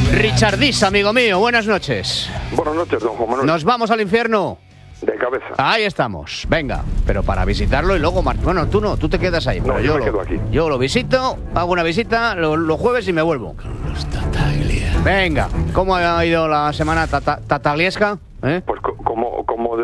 Richardis, amigo mío, buenas noches. Buenas noches, don Juan Manuel. ¿Nos vamos al infierno? De cabeza. Ahí estamos, venga, pero para visitarlo y luego bueno, tú no, tú te quedas ahí. No, yo me quedo aquí. Yo lo visito, hago una visita los jueves y me vuelvo. Venga, ¿cómo ha ido la semana tataliesca? Pues como